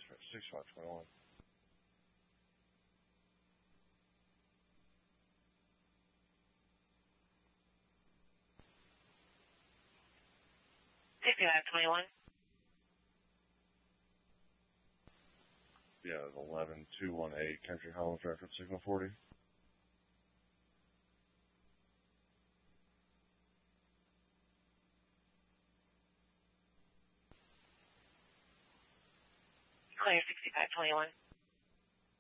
6521. 6521. Yeah, 11218 Country Homes, reference signal 40. Clear 6521.